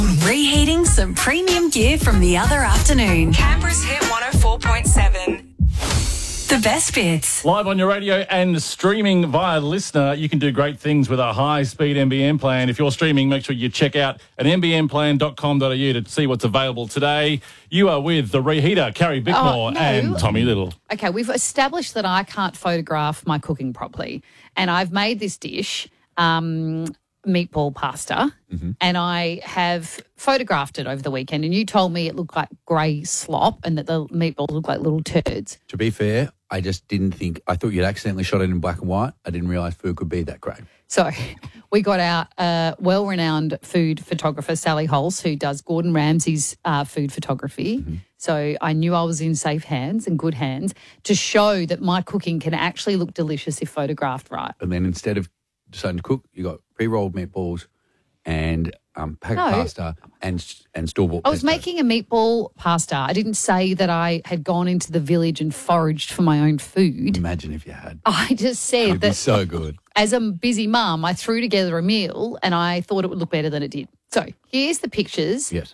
Reheating some premium gear from the other afternoon. Canberra's Hit 104.7. The best bits. Live on your radio and streaming via Listener, you can do great things with a high-speed NBN plan. If you're streaming, make sure you check out at nbnplan.com.au to see what's available today. You are with the Reheater, Carrie Bickmore and Tommy Little. Okay, we've established that I can't photograph my cooking properly, and I've made this dish, meatball pasta, and I have photographed it over the weekend, and you told me it looked like grey slop and that the meatballs looked like little turds. To be fair, I just didn't think, I thought you'd accidentally shot it in black and white. I didn't realise food could be that great. So we got our well-renowned food photographer, Sally Holz, who does Gordon Ramsay's food photography. So I knew I was in safe hands and good hands to show that my cooking can actually look delicious if photographed right. And then instead of deciding to cook, you got pre-rolled meatballs and packed pasta and store-bought I was pesto. making a meatball pasta. I didn't say that I had gone into the village and foraged for my own food. Imagine if you had. I just said It'd be that so good. as a busy mum, I threw together a meal and I thought it would look better than it did. So here's the pictures Yes.